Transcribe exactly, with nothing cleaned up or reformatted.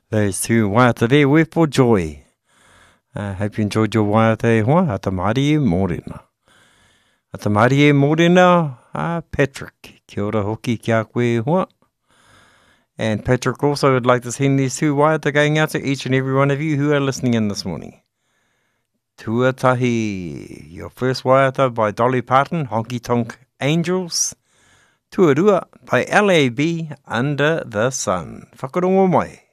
Those two waiata there were for joy. I uh, hope you enjoyed your waiata e hoa. Ata Māori e mōrena. Ata Māori e mōrena, uh, Patrick. Kia ora hoki ki a koe e hoa. And Patrick also would like to send these two waiata going out to each and every one of you who are listening in this morning. Tuatahi, your first waiata by Dolly Parton, Honky Tonk Angels. Tuarua by L A B, Under the Sun. Whakarongo mai.